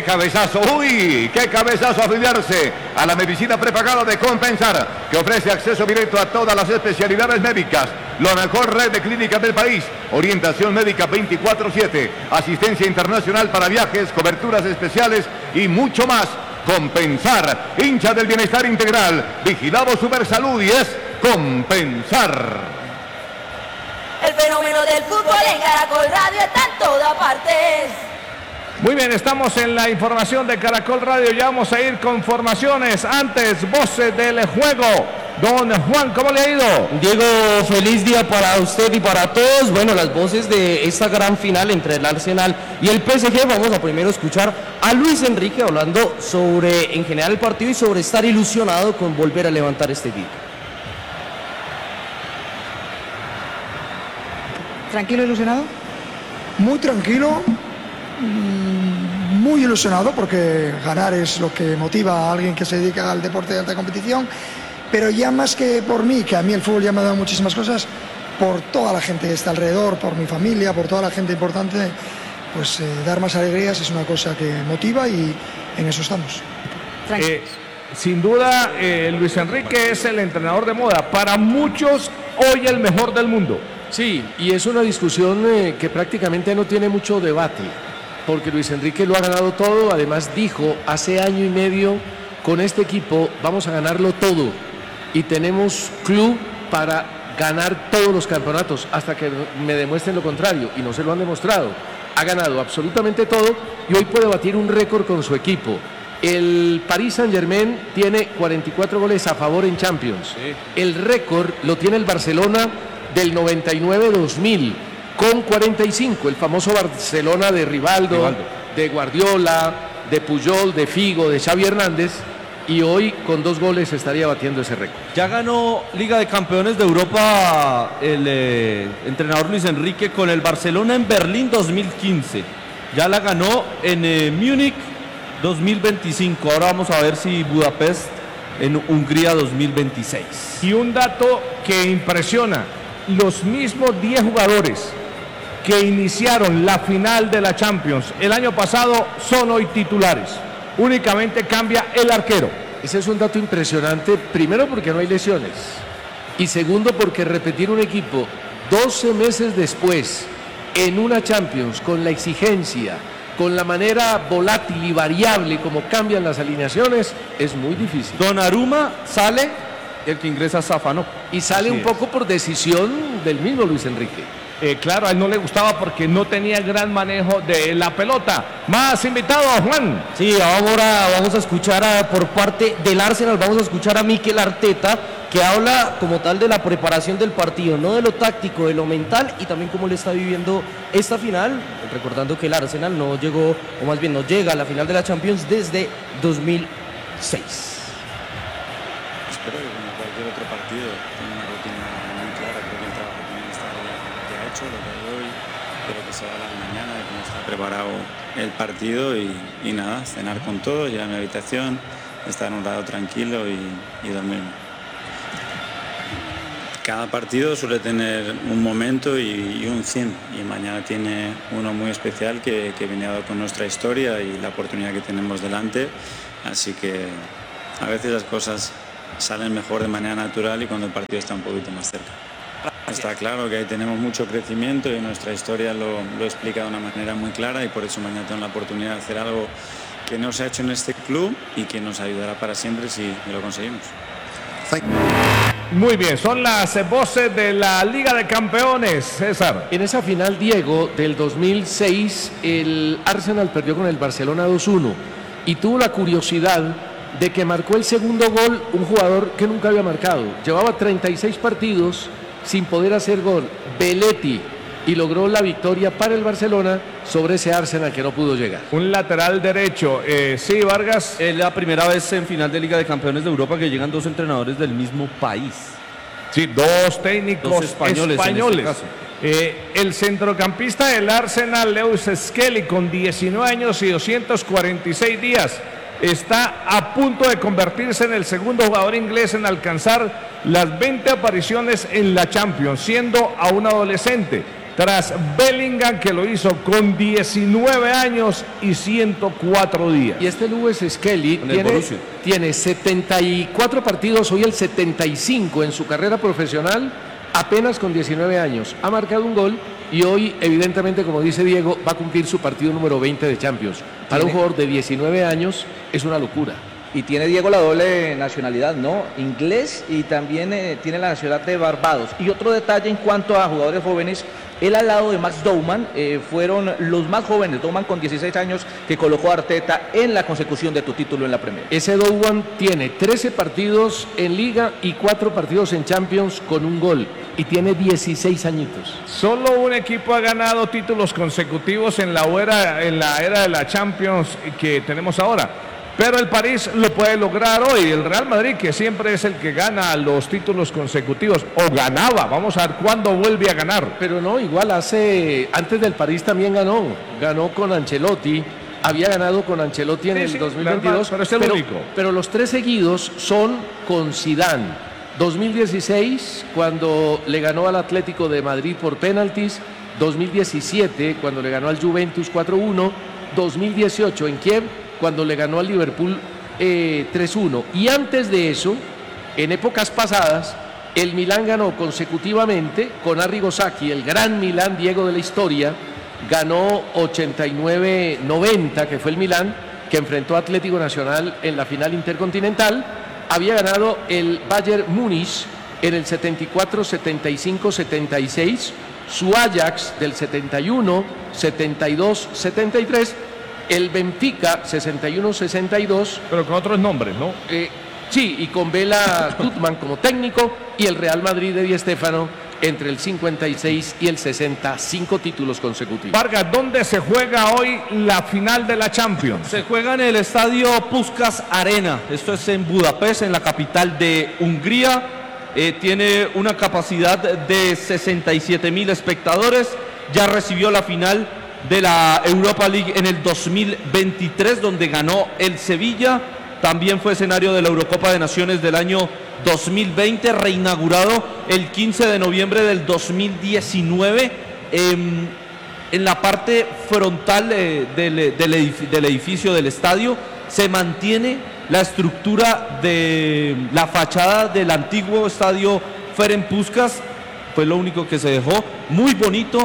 ¡Qué cabezazo! ¡Uy! ¡Qué cabezazo! Afiliarse a la medicina prepagada de Compensar, que ofrece acceso directo a todas las especialidades médicas. La mejor red de clínicas del país. Orientación médica 24/7. Asistencia internacional para viajes, coberturas especiales y mucho más. Compensar. Hincha del bienestar integral. Vigilado Supersalud y es Compensar. El fenómeno del fútbol en Caracol Radio está en todas partes. Muy bien, estamos en la información de Caracol Radio. Ya vamos a ir con formaciones. Antes, voces del juego. Don Juan, ¿cómo le ha ido? Diego, feliz día para usted y para todos. Bueno, las voces de esta gran final entre el Arsenal y el PSG. Vamos a primero escuchar a Luis Enrique hablando sobre, en general, el partido y sobre estar ilusionado con volver a levantar este título. ¿Tranquilo, ilusionado? Muy tranquilo. Muy ilusionado porque ganar es lo que motiva a alguien que se dedica al deporte de alta competición, pero ya más que por mí, que a mí el fútbol ya me ha dado muchísimas cosas, por toda la gente que está alrededor, por mi familia, por toda la gente importante, pues dar más alegrías es una cosa que motiva y en eso estamos. Sin duda, Luis Enrique es el entrenador de moda, para muchos hoy el mejor del mundo. Sí, y es una discusión que prácticamente no tiene mucho debate, porque Luis Enrique lo ha ganado todo. Además dijo hace año y medio, con este equipo vamos a ganarlo todo y tenemos club para ganar todos los campeonatos hasta que me demuestren lo contrario, y no se lo han demostrado. Ha ganado absolutamente todo y hoy puede batir un récord con su equipo. El Paris Saint-Germain tiene 44 goles a favor en Champions. Sí. El récord lo tiene el Barcelona del 99-2000 con 45, el famoso Barcelona de Rivaldo, de Guardiola, de Puyol, de Figo, de Xavi Hernández, y hoy con 2 goles estaría batiendo ese récord. Ya ganó Liga de Campeones de Europa el entrenador Luis Enrique con el Barcelona en Berlín 2015. Ya la ganó en Múnich 2025. Ahora vamos a ver si Budapest en Hungría 2026. Y un dato que impresiona: los mismos 10 jugadores que iniciaron la final de la Champions el año pasado son hoy titulares. Únicamente cambia el arquero. Ese es un dato impresionante, primero porque no hay lesiones, y segundo porque repetir un equipo 12 meses después en una Champions, con la exigencia, con la manera volátil y variable como cambian las alineaciones, es muy difícil. Donnarumma sale, el que ingresa Zafano. Y sale un poco por decisión del mismo Luis Enrique. Claro, a él no le gustaba porque no tenía gran manejo de la pelota. Más invitados, Juan. Sí, ahora vamos a escuchar por parte del Arsenal, vamos a escuchar a Mikel Arteta, que habla como tal de la preparación del partido, no de lo táctico, de lo mental, y también cómo le está viviendo esta final, recordando que el Arsenal no llegó, o más bien no llega a la final de la Champions desde 2006. Espero que como cualquier otro partido tenga una rutina muy clara. Creo que el trabajo que ha hecho, lo que hay hoy, de lo que se va a hablar mañana, de cómo está preparado el partido y nada, cenar con todos, llegar a mi habitación, estar un rato tranquilo y dormirme. Cada partido suele tener un momento y un fin, y mañana tiene uno muy especial que viene dado con nuestra historia y la oportunidad que tenemos delante, así que a veces las cosas salen mejor de manera natural y cuando el partido está un poquito más cerca. Está claro que ahí tenemos mucho crecimiento y nuestra historia lo explica de una manera muy clara, y por eso mañana tengo la oportunidad de hacer algo que no se ha hecho en este club y que nos ayudará para siempre si lo conseguimos. Muy bien, son las voces de la Liga de Campeones, César. En esa final, Diego, del 2006, el Arsenal perdió con el Barcelona 2-1 y tuvo la curiosidad de que marcó el segundo gol un jugador que nunca había marcado. Llevaba 36 partidos sin poder hacer gol, Belletti, y logró la victoria para el Barcelona sobre ese Arsenal que no pudo llegar. Un lateral derecho, sí, Vargas. Es la primera vez en final de Liga de Campeones de Europa que llegan 2 entrenadores del mismo país. Sí, 2 técnicos españoles. En este caso. El centrocampista del Arsenal, Lewis Skelly, con 19 años y 246 días, está a punto de convertirse en el segundo jugador inglés en alcanzar las 20 apariciones en la Champions, siendo aún adolescente. tras Bellingham, que lo hizo con 19 años y 104 días. Y este Lewis Skelly Con el Borussia. tiene 74 partidos, hoy el 75 en su carrera profesional, apenas con 19 años. Ha marcado un gol y hoy, evidentemente, como dice Diego, va a cumplir su partido número 20 de Champions. Para un jugador de 19 años es una locura. Y tiene Diego la doble nacionalidad, ¿no? Inglés y también tiene la nacionalidad de Barbados. Y otro detalle en cuanto a jugadores jóvenes, él al lado de Max Douman fueron los más jóvenes, Douman con 16 años, que colocó a Arteta en la consecución de tu título en la Premier. Ese Douman tiene 13 partidos en Liga y 4 partidos en Champions con un gol. Y tiene 16 añitos. Solo un equipo ha ganado títulos consecutivos en la era de la Champions que tenemos ahora. Pero el París lo puede lograr hoy. El Real Madrid, que siempre es el que gana los títulos consecutivos, o ganaba. Vamos a ver cuándo vuelve a ganar. Pero no, igual antes del París también ganó con Ancelotti. Había ganado con Ancelotti en el 2022. Pero es el único. Pero los 3 seguidos son con Zidane. 2016, cuando le ganó al Atlético de Madrid por penaltis. 2017, cuando le ganó al Juventus 4-1. 2018 en Kiev, cuando le ganó al Liverpool 3-1. Y antes de eso, en épocas pasadas, el Milán ganó consecutivamente con Arrigo Sacchi, el gran Milán Diego de la historia, ganó 89-90, que fue el Milán, que enfrentó a Atlético Nacional en la final intercontinental. Había ganado el Bayern Múnich en el 74, 75, 76, su Ajax del 71, 72, 73, el Benfica 61-62. Pero con otros nombres, ¿no? Sí, y con Bela Gutmann como técnico, y el Real Madrid de Di Stéfano entre el 56 y el 60, 5 títulos consecutivos. Vargas, ¿dónde se juega hoy la final de la Champions? Se juega en el estadio Puskás Arena. Esto es en Budapest, en la capital de Hungría. Tiene una capacidad de 67.000 espectadores. Ya recibió la final de la Europa League en el 2023, donde ganó el Sevilla. También fue escenario de la Eurocopa de Naciones del año 2020, reinaugurado el 15 de noviembre del 2019. En la parte frontal del edificio del estadio se mantiene la estructura de la fachada del antiguo estadio Ferenc Puskás. Fue lo único que se dejó. Muy bonito.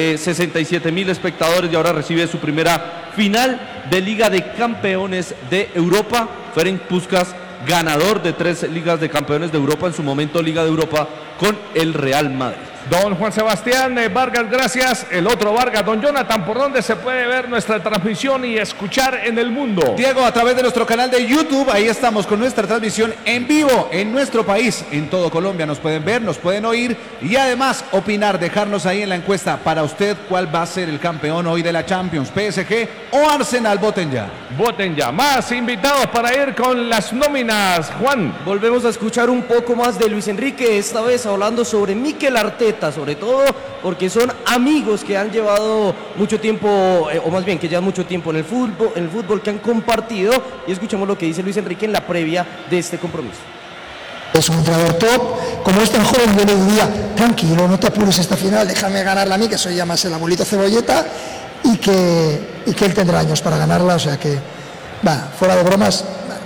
67.000 espectadores y ahora recibe su primera final de Liga de Campeones de Europa. Ferenc Puskás, ganador de 3 Ligas de Campeones de Europa, en su momento Liga de Europa con el Real Madrid. Don Juan Sebastián Vargas, gracias. El otro Vargas, don Jonathan, ¿por dónde se puede ver nuestra transmisión y escuchar en el mundo? Diego, a través de nuestro canal de YouTube, ahí estamos con nuestra transmisión en vivo en nuestro país, en todo Colombia. Nos pueden ver, nos pueden oír y además opinar, dejarnos ahí en la encuesta para usted cuál va a ser el campeón hoy de la Champions, PSG o Arsenal. Voten ya. Voten ya. Más invitados para ir con las nóminas, Juan. Volvemos a escuchar un poco más de Luis Enrique, esta vez hablando sobre Mikel Arteta, sobre todo porque son amigos que han llevado mucho tiempo, o más bien que llevan mucho tiempo en el fútbol que han compartido, y escuchemos lo que dice Luis Enrique en la previa de este compromiso. Es un entrenador top, como es tan joven yo le diría, tranquilo, no te apures esta final, déjame ganarla a mí, que soy ya más el abuelito cebolleta, y que él tendrá años para ganarla, o sea que, fuera de bromas,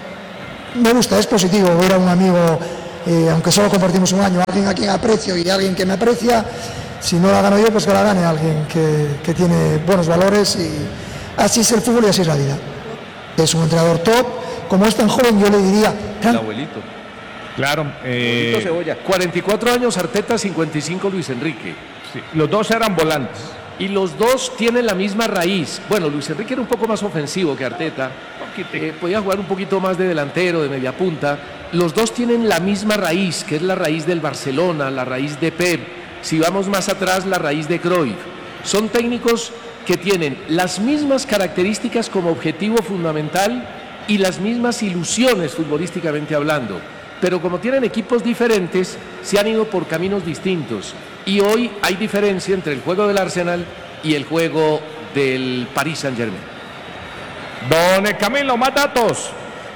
me gusta, es positivo ver a un amigo, aunque solo compartimos un año, alguien a quien aprecio y alguien que me aprecia. Si no la gano yo, pues que la gane alguien que tiene buenos valores, y así es el fútbol y así es la vida. Es un entrenador top, como es tan joven yo le diría... El abuelito. Claro. Abuelito Cebolla. 44 años Arteta, 55 Luis Enrique. Sí, los dos eran volantes. Y los dos tienen la misma raíz. Bueno, Luis Enrique era un poco más ofensivo que Arteta. Podía jugar un poquito más de delantero, de media punta. Los dos tienen la misma raíz, que es la raíz del Barcelona, la raíz de Pep. Si vamos más atrás, la raíz de Cruyff. Son técnicos que tienen las mismas características como objetivo fundamental y las mismas ilusiones futbolísticamente hablando. Pero como tienen equipos diferentes, se han ido por caminos distintos. Y hoy hay diferencia entre el juego del Arsenal y el juego del Paris Saint-Germain. Don Camilo, más datos.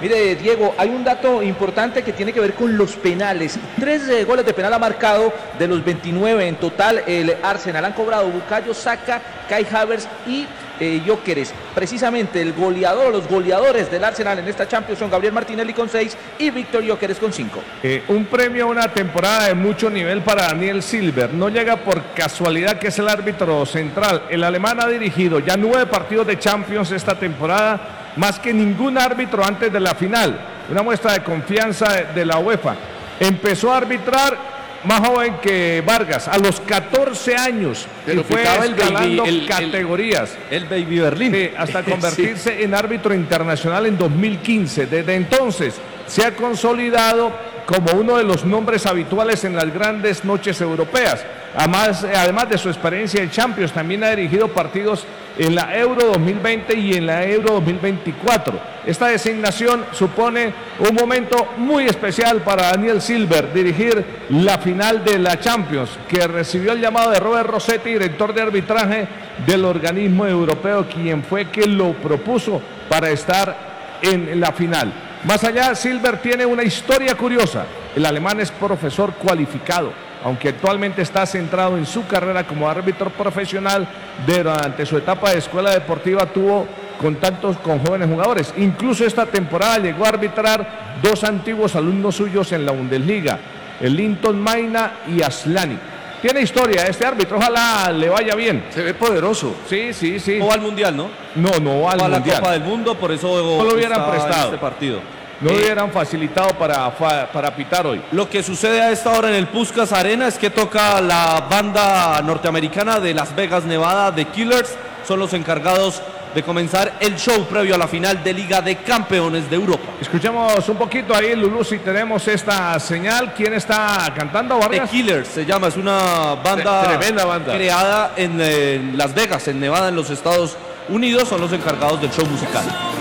Mire, Diego, hay un dato importante que tiene que ver con los penales. 3 goles de penal ha marcado de los 29 en total el Arsenal. Han cobrado Bukayo Saka, Kai Havertz y Gyökeres. Precisamente el goleador o los goleadores del Arsenal en esta Champions son Gabriel Martinelli con 6 y Víctor Gyökeres con 5. Un premio, una temporada de mucho nivel para Daniel Silver. No llega por casualidad que es el árbitro central. El alemán ha dirigido ya 9 partidos de Champions esta temporada, más que ningún árbitro antes de la final. Una muestra de confianza de la UEFA. Empezó a arbitrar más joven que Vargas, a los 14 años, y fue escalando categorías. El Baby Berlín. Sí, hasta convertirse en árbitro internacional en 2015. Desde entonces se ha consolidado como uno de los nombres habituales en las grandes noches europeas. Además de su experiencia en Champions, también ha dirigido partidos en la Euro 2020 y en la Euro 2024. Esta designación supone un momento muy especial para Daniel Silver, dirigir la final de la Champions, que recibió el llamado de Robert Rossetti, director de arbitraje del organismo europeo, quien fue quien lo propuso para estar en la final. Más allá, Silver tiene una historia curiosa. El alemán es profesor cualificado, aunque actualmente está centrado en su carrera como árbitro profesional. Durante su etapa de escuela deportiva tuvo contactos con jóvenes jugadores. Incluso esta temporada llegó a arbitrar 2 antiguos alumnos suyos en la Bundesliga, el Linton Maina y Aslani. Tiene historia este árbitro, ojalá le vaya bien. Se ve poderoso. Sí, sí, sí. No va al Mundial, ¿no? No va al va a la Mundial. Copa del Mundo, por eso no lo hubieran prestado. este partido. No lo hubieran facilitado para pitar hoy. Lo que sucede a esta hora en el Puskás Arena es que toca la banda norteamericana de Las Vegas, Nevada, The Killers. Son los encargados de comenzar el show previo a la final de Liga de Campeones de Europa. Escuchemos un poquito ahí, Lulú, si tenemos esta señal. ¿Quién está cantando, Vargas? The Killers se llama, es una banda tremenda banda creada en Las Vegas, en Nevada, en los Estados Unidos. Son los encargados del show musical.